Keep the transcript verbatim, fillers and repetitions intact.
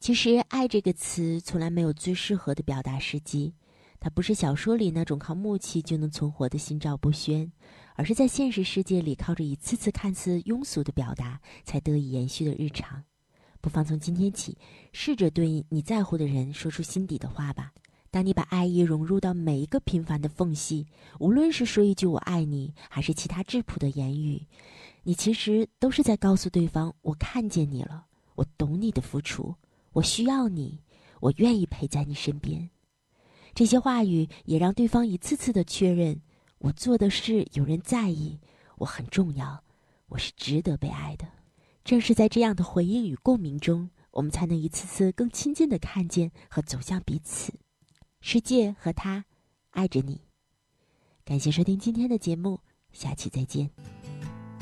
其实爱这个词从来没有最适合的表达时机，它不是小说里那种靠默契就能存活的心照不宣，而是在现实世界里靠着一次次看似庸俗的表达才得以延续的日常。不妨从今天起，试着对你在乎的人说出心底的话吧。当你把爱意融入到每一个平凡的缝隙，无论是说一句我爱你，还是其他质朴的言语，你其实都是在告诉对方，我看见你了，我懂你的付出，我需要你，我愿意陪在你身边。这些话语也让对方一次次的确认，我做的事有人在意，我很重要，我是值得被爱的。正是在这样的回应与共鸣中，我们才能一次次更亲近地看见和走向彼此。世界和他爱着你。感谢收听今天的节目，下期再见。